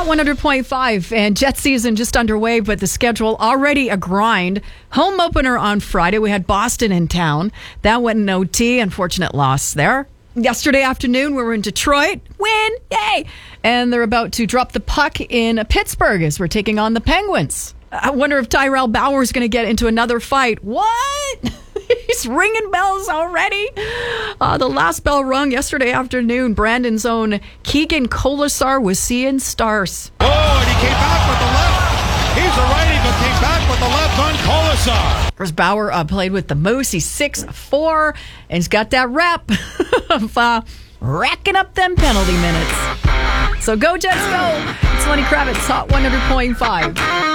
Hot 100.5 and Jet season just underway, but the schedule already a grind. Home opener on Friday. We had Boston in town. That went in OT. Unfortunate loss there. Yesterday afternoon, we were in Detroit. Win! Yay! And they're about to drop the puck in Pittsburgh as we're taking on the Penguins. I wonder if Tyrell Bauer's going to get into another fight. What? He's ringing bells already. The last bell rung yesterday afternoon. Brandon's own Keegan Colasar was seeing stars. Oh, and he came back with the left. He's a righty, but came back with the left on Colasar. Chris Bauer played with the Moose. He's 6'4", and he's got that rep of racking up them penalty minutes. So go Jets, go. It's Lenny Kravitz, Hot 100.5.